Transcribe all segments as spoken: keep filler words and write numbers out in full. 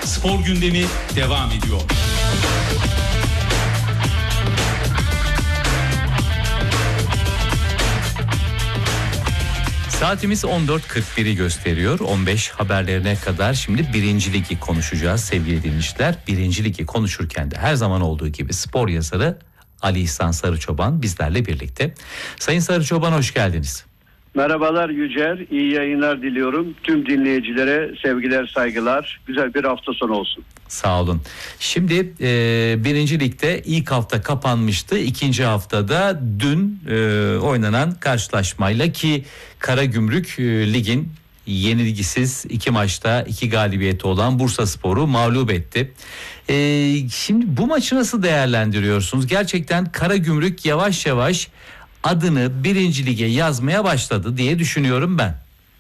Spor gündemi devam ediyor. Saatimiz on dört kırk biri gösteriyor. on beş haberlerine kadar şimdi birinci Ligi konuşacağız sevgili dinleyiciler. birinci Ligi konuşurken de her zaman olduğu gibi spor yazarı Ali İhsan Sarıçoban bizlerle birlikte. Sayın Sarıçoban, hoş geldiniz. Merhabalar Yücer, iyi yayınlar diliyorum. Tüm dinleyicilere sevgiler, saygılar. Güzel bir hafta sonu olsun. Sağ olun. Şimdi e, birinci Lig'de ilk hafta kapanmıştı. İkinci haftada dün e, oynanan karşılaşmayla ki Karagümrük e, ligin yenilgisiz iki maçta iki galibiyeti olan Bursaspor'u mağlup etti. E, şimdi bu maçı nasıl değerlendiriyorsunuz? Gerçekten Karagümrük yavaş yavaş adını birinci Lig'e yazmaya başladı diye düşünüyorum ben.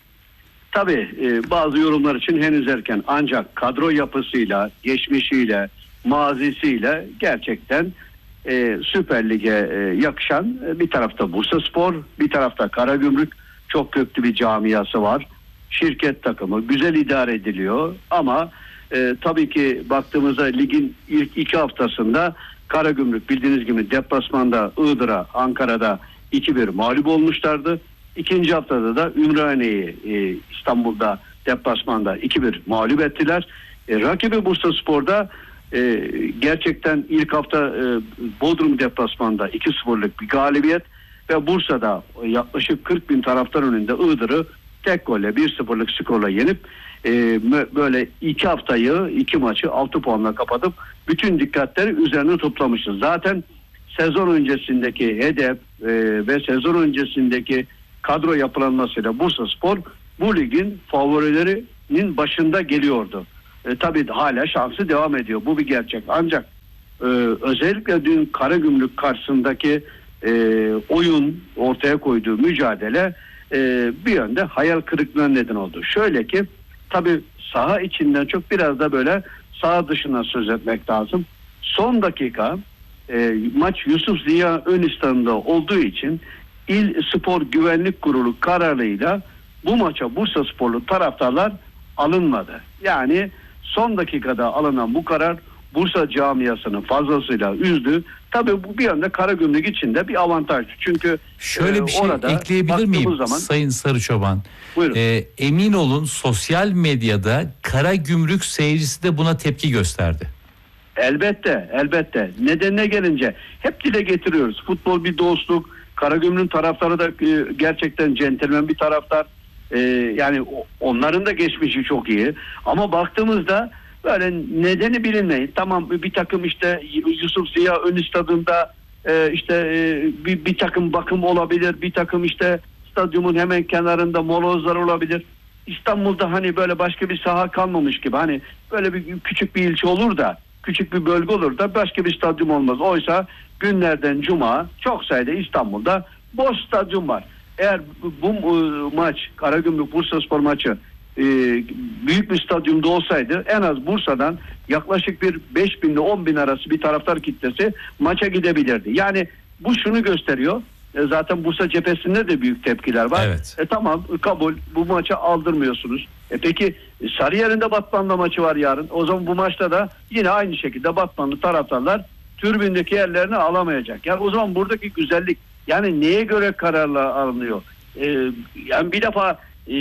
Tabii e, bazı yorumlar için henüz erken, ancak kadro yapısıyla, geçmişiyle, mazisiyle gerçekten e, Süper Lig'e e, yakışan e, bir tarafta Bursaspor, bir tarafta Karagümrük, çok köklü bir camiası var. Şirket takımı güzel idare ediliyor ama e, tabii ki baktığımızda ligin ilk iki haftasında Karagümrük bildiğiniz gibi deplasmanda Iğdır'a, Ankara'da iki bir mağlup olmuşlardı. İkinci haftada da Ümraniye'yi e, İstanbul'da deplasmanda iki bir mağlup ettiler. E, rakibi Bursaspor'da e, gerçekten ilk hafta e, Bodrum deplasmanda iki sıfırlık bir galibiyet ve Bursa'da yaklaşık kırk bin taraftar önünde Iğdır'ı tek golle bir sıfırlık skorla yenip e, böyle iki haftayı, iki maçı altı puanla kapatıp bütün dikkatleri üzerine toplamışız. Zaten sezon öncesindeki hedef e, ve sezon öncesindeki kadro yapılanmasıyla Bursaspor bu ligin favorilerinin başında geliyordu. E, tabii hala şansı devam ediyor. Bu bir gerçek. Ancak e, özellikle dün Karagümrük karşısındaki e, oyun, ortaya koyduğu mücadele e, bir yönde hayal kırıklığına neden oldu. Şöyle ki tabii saha içinden çok biraz da böyle saha dışından söz etmek lazım. Son dakika e, maç Yusuf Ziya Önistan'da olduğu için İl Spor Güvenlik Kurulu kararıyla bu maça Bursasporlu taraftarlar alınmadı. Yani son dakikada alınan bu karar Bursa camiasını fazlasıyla üzdü. Tabii bu bir yönde Karagümrük için de bir avantaj. Çünkü şöyle bir şey orada ekleyebilir miyim zaman, Sayın Sarıçoban? Buyurun. Ee, emin olun sosyal medyada Karagümrük seyircisi de buna tepki gösterdi. Elbette, elbette. Nedenine gelince hep dile getiriyoruz. Futbol bir dostluk. Karagümrük'ün taraftarı da e, gerçekten centilmen bir taraftar. E, yani onların da geçmişi çok iyi. Ama baktığımızda böyle nedeni bilinmeyin. Tamam bir takım işte Yusuf Ziya Ön Stadı'nda e, işte e, bir, bir takım bakım olabilir. Bir takım işte stadyumun hemen kenarında molozlar olabilir. İstanbul'da hani böyle başka bir saha kalmamış gibi. Hani böyle bir küçük bir ilçe olur da, küçük bir bölge olur da başka bir stadyum olmaz. Oysa günlerden cuma çok sayıda İstanbul'da boş stadyum var. Eğer bu, bu maç Karagümrük Bursaspor maçı e, büyük bir stadyumda olsaydı en az Bursa'dan yaklaşık bir beş bin ile on bin arası bir taraftar kitlesi maça gidebilirdi. Yani bu şunu gösteriyor. E, zaten Bursa cephesinde de büyük tepkiler var. Evet. E, tamam kabul, bu maça aldırmıyorsunuz. E, peki Sarıyer'in de Batman'da maçı var yarın. O zaman bu maçta da yine aynı şekilde Batmanlı taraftarlar tribündeki yerlerini alamayacak. Yani o zaman buradaki güzellik, yani neye göre kararlar alınıyor? Ee, yani bir defa e,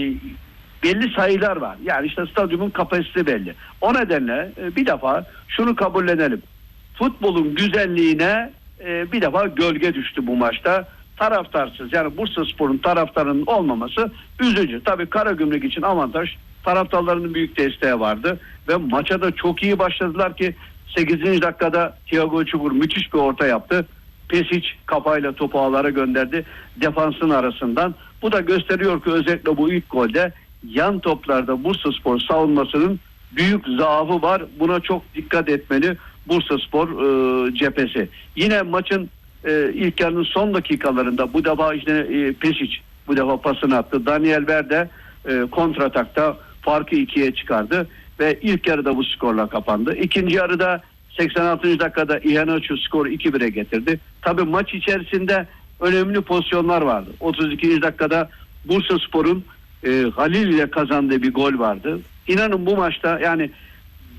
belli sayılar var. Yani işte stadyumun kapasitesi belli. O nedenle e, bir defa şunu kabullenelim. Futbolun güzelliğine e, bir defa gölge düştü bu maçta. Taraftarsız, yani Bursaspor'un taraftarının olmaması üzücü. Tabii Karagümrük için avantaj, taraftarlarının büyük desteği vardı ve maça da çok iyi başladılar ki sekizinci dakikada Thiago Çukur müthiş bir orta yaptı. Pesic kafayla topu ağlara gönderdi defansın arasından. Bu da gösteriyor ki özellikle bu ilk golde yan toplarda Bursaspor savunmasının büyük zaafı var. Buna çok dikkat etmeli Bursaspor e, cephesi. Yine maçın e, ilk yarının son dakikalarında bu defa işte e, Pesic bu defa pasını attı. Daniel Verde e, kontratakta farkı ikiye çıkardı ve ilk yarıda bu skorla kapandı. İkinci yarıda seksen altıncı dakikada İhanoğlu skoru iki bire getirdi. Tabii maç içerisinde önemli pozisyonlar vardı. otuz ikinci dakikada Bursaspor'un e, Halil ile kazandığı bir gol vardı. İnanın bu maçta yani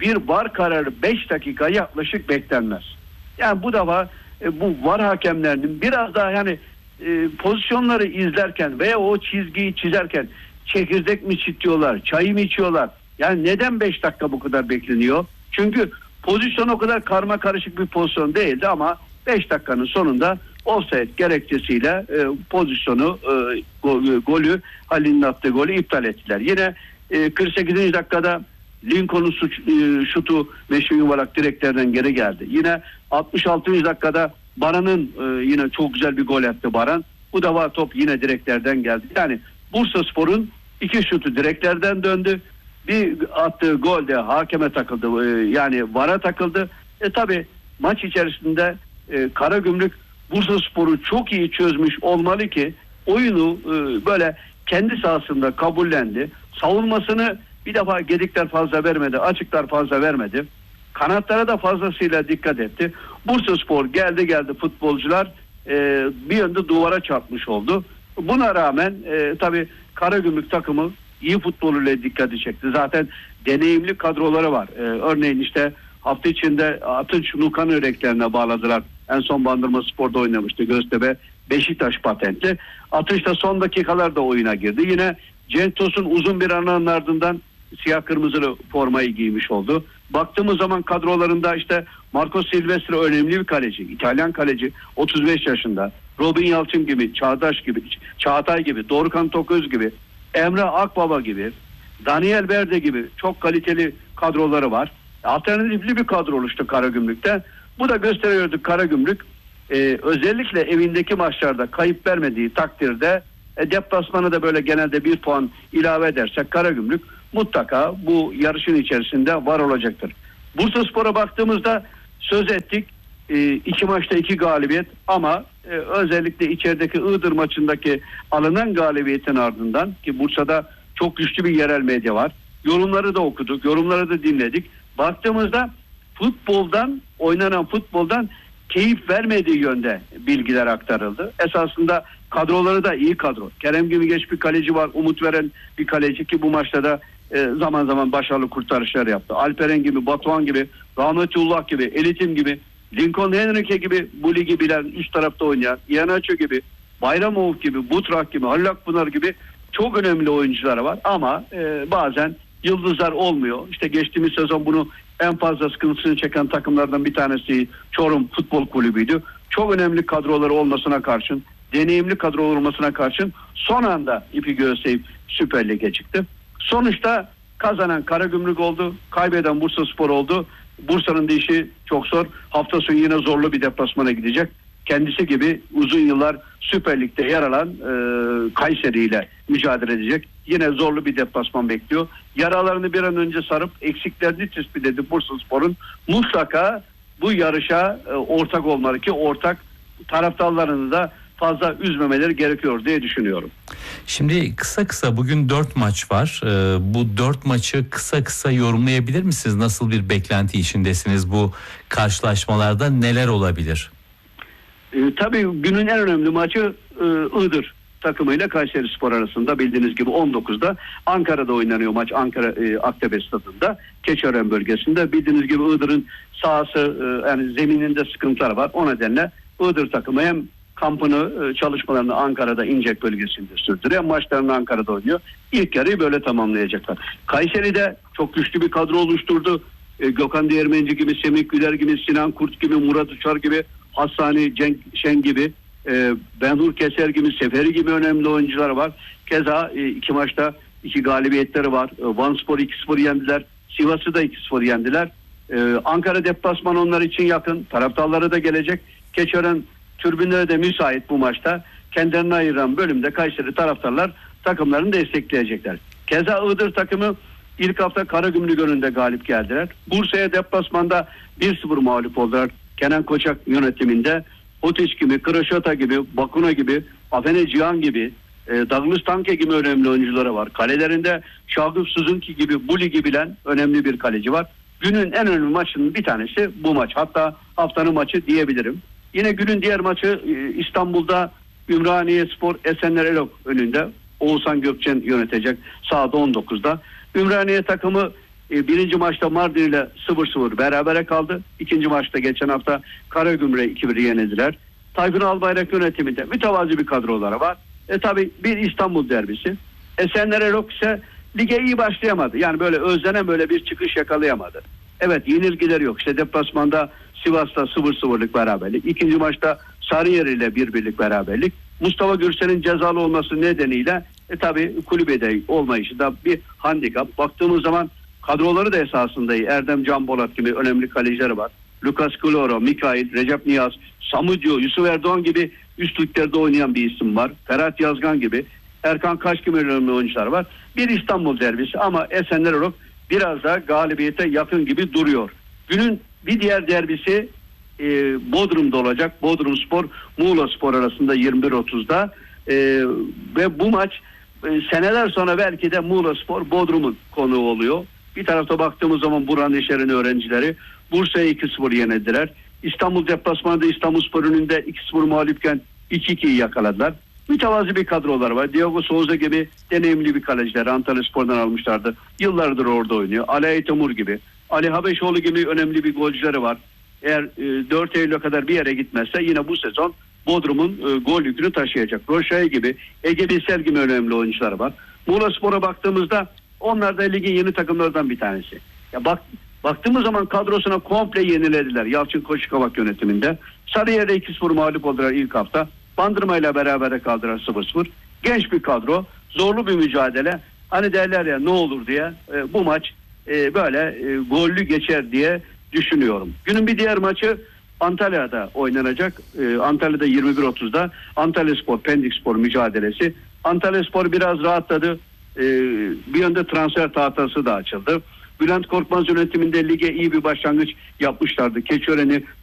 bir var kararı beş dakika yaklaşık beklenmez. Yani bu defa e, bu var hakemlerinin biraz daha yani e, pozisyonları izlerken veya o çizgiyi çizerken çekirdek mi çitiyorlar, çay mı içiyorlar? Yani neden beş dakika bu kadar bekleniyor? Çünkü pozisyon o kadar karma karışık bir pozisyon değildi ama beş dakikanın sonunda offside gerekçesiyle e, pozisyonu e, gol, golü Halil'in attığı golü iptal ettiler. Yine e, kırk sekizinci dakikada Lincoln'un suç, e, şutu meşhur yuvarlak direklerden geri geldi. Yine altmış altıncı dakikada Baran'ın e, yine çok güzel bir gol attı Baran. Bu defa top yine direklerden geldi. Yani Bursaspor'un iki şutu direklerden döndü. Bir attığı gol de hakeme takıldı. E, yani VAR'a takıldı. E tabi maç içerisinde e, Karagümrük Bursaspor'u çok iyi çözmüş olmalı ki oyunu e, böyle kendi sahasında kabullendi. Savunmasını bir defa gedikler fazla vermedi, açıklar fazla vermedi. Kanatlara da fazlasıyla dikkat etti. Bursaspor geldi geldi futbolcular e, bir yönde duvara çarpmış oldu. Buna rağmen e, tabii Karagümrük takımı iyi futboluyla dikkati çekti. Zaten deneyimli kadroları var. E, örneğin işte hafta içinde Atınç Nukan Öreklerine bağladılar. En son Bandırma Spor'da oynamıştı Göztepe. Beşiktaş patentli. Atınç da son dakikalarda oyuna girdi. Yine Cenk Tosun uzun bir aranın ardından siyah kırmızılı formayı giymiş oldu. Baktığımız zaman kadrolarında işte Marco Silvestre önemli bir kaleci. İtalyan kaleci otuz beş yaşında. Robin Yalçın gibi, Çağdaş gibi, Çağatay gibi, Dorukhan Toköz gibi, Emre Akbaba gibi, Daniel Berde gibi çok kaliteli kadroları var. Alternatifli bir kadro oluştu Karagümrük'te. Bu da gösteriyordu Karagümrük e, özellikle evindeki maçlarda kayıp vermediği takdirde e, deplasmana da böyle genelde bir puan ilave edersek Karagümrük mutlaka bu yarışın içerisinde var olacaktır. Bursaspor'a baktığımızda söz ettik. E, iki maçta iki galibiyet ama e, özellikle içerideki Iğdır maçındaki alınan galibiyetin ardından ki Bursa'da çok güçlü bir yerel medya var. Yorumları da okuduk, yorumları da dinledik. Baktığımızda futboldan, oynanan futboldan keyif vermediği yönde bilgiler aktarıldı. Esasında kadroları da iyi kadro. Kerem gibi geç bir kaleci var, umut veren bir kaleci ki bu maçta da e, zaman zaman başarılı kurtarışlar yaptı. Alperen gibi, Batuhan gibi, Rahmetullah gibi, Elitim gibi, Lincoln Henrique gibi bu ligi bilen, üst tarafta oynayan, Iheanacho gibi, Bayramov gibi, Butrak gibi, Halil Akpınar gibi çok önemli oyuncular var ama e, bazen yıldızlar olmuyor. İşte geçtiğimiz sezon bunu en fazla sıkıntısını çeken takımlardan bir tanesi Çorum Futbol Kulübü'ydü. Çok önemli kadroları olmasına karşın, deneyimli kadro olmasına karşın son anda ipi göğüsleyip Süper Lig'e çıktı. Sonuçta kazanan Karagümrük oldu, kaybeden Bursaspor oldu. Bursa'nın da işi çok zor. Hafta sonu yine zorlu bir deplasmana gidecek. Kendisi gibi uzun yıllar Süper Lig'de yer alan e, Kayseri ile mücadele edecek. Yine zorlu bir deplasman bekliyor. Yaralarını bir an önce sarıp eksiklerini tespit edip Bursaspor'un mutlaka bu yarışa e, ortak olmalı ki ortak taraftarlarını da fazla üzmemeleri gerekiyor diye düşünüyorum. Şimdi kısa kısa bugün dört maç var. Ee, bu dört maçı kısa kısa yorumlayabilir misiniz? Nasıl bir beklenti içindesiniz bu karşılaşmalarda? Neler olabilir? E, tabii günün en önemli maçı e, Iğdır takımıyla Kayserispor arasında bildiğiniz gibi on dokuzda Ankara'da oynanıyor maç. Ankara e, Aktepe Stadı'nda Keçiören bölgesinde. Bildiğiniz gibi Iğdır'ın sahası e, yani zemininde sıkıntılar var. O nedenle Iğdır takımı hem kampını e, çalışmalarını Ankara'da İncek bölgesinde sürdürüyor. Maçlarını Ankara'da oynuyor. İlk yarıyı böyle tamamlayacaklar. Kayseri'de çok güçlü bir kadro oluşturdu. E, Gökhan Değirmenci gibi, Semih Güler gibi, Sinan Kurt gibi, Murat Uçar gibi, Hassani Cenk Şen gibi, e, Benhur Keser gibi, Seferi gibi önemli oyuncular var. Keza e, iki maçta iki galibiyetleri var. E, Vanspor iki sıfır yendiler. Sivas'ı da iki sıfır yendiler. E, Ankara deplasman onlar için yakın. Taraftarları da gelecek. Keçiören tribünlere de müsait bu maçta. Kendilerine ayıran bölümde Kayseri taraftarlar takımlarını destekleyecekler. Keza Iğdır takımı ilk hafta Karagümrük önünde galip geldiler. Bursa'ya deplasmanda bir sıfır mağlup oldular. Kenan Koçak yönetiminde Otiç gibi, Kıraşota gibi, Bakuna gibi, Afene Cihan gibi, e, Douglas Tanke gibi önemli oyuncuları var. Kalelerinde Şaguf Suzunki gibi bu ligi bilen önemli bir kaleci var. Günün en önemli maçının bir tanesi bu maç. Hatta haftanın maçı diyebilirim. Yine günün diğer maçı e, İstanbul'da Ümraniye-Spor Esenler Elok önünde Oğuzhan Gökçen yönetecek saat on dokuzda. Ümraniye takımı E, birinci maçta Mardin ile sıfır sıfır berabere kaldı. İkinci maçta geçen hafta Karagümrük'e iki bir yenildiler. Tayfun Albayrak yönetiminde mütevazi bir kadroları var. E tabi bir İstanbul derbisi. Esenler Erok ise lige iyi başlayamadı. Yani böyle özlenen böyle bir çıkış yakalayamadı. Evet, yenilgileri yok. İşte deplasmanda Sivas'ta sıfır sıfırlık beraberlik. İkinci maçta Sarıyer ile bir birlik beraberlik. Mustafa Gürsel'in cezalı olması nedeniyle e tabi kulübede olmayışı da bir handikap. Baktığımız zaman kadroları da esasında iyi. Erdem Can Bolat gibi önemli kalecileri var. Lucas Kloro, Mikail, Recep Niyaz, Samudio, Yusuf Erdoğan gibi üst liglerde oynayan bir isim var. Ferhat Yazgan gibi, Erkan Kaş gibi önemli oyuncular var. Bir İstanbul derbisi ama Esenler Erok biraz daha galibiyete yakın gibi duruyor. Günün bir diğer derbisi e, Bodrum'da olacak. Bodrumspor Muğla Spor arasında yirmi bir otuzda e, ve bu maç e, seneler sonra belki de Muğla Spor Bodrum'un konuğu oluyor. Bir tarafta baktığımız zaman Burhan Eşer'in öğrencileri Bursa'ya iki sıfır yenildiler. İstanbul deplasmanında İstanbulspor önünde iki sıfır mağlupken iki ikiyi yakaladılar. Mütevazi bir kadrolar var. Diogo Souza gibi deneyimli bir kaleciler Antalyaspor'dan almışlardı. Yıllardır orada oynuyor. Ali Aytemur gibi, Ali Habeşoğlu gibi önemli bir golcüleri var. Eğer e, dört Eylül'e kadar bir yere gitmezse yine bu sezon Bodrum'un e, gol yükünü taşıyacak. Roşay gibi, Ege Bilsel gibi önemli oyuncular var. Muğla Spor'a baktığımızda onlar da ligin yeni takımlardan bir tanesi. Ya bak baktığımız zaman kadrosuna komple yenilediler Yalçın Koşukavak yönetiminde. Sarıyer'de iki sıfır mağlup oldular ilk hafta. Bandırma ile berabere kaldılar sıfır sıfır. Genç bir kadro, zorlu bir mücadele. Hani derler ya ne olur diye e, bu maç e, böyle e, gollü geçer diye düşünüyorum. Günün bir diğer maçı Antalya'da oynanacak. E, Antalya'da yirmi bir otuzda Antalyaspor Pendikspor mücadelesi. Antalyaspor biraz rahatladı. E, bir yönde transfer tahtası da açıldı. Bülent Korkmaz yönetiminde lige iyi bir başlangıç yapmışlardı. Keçiören'i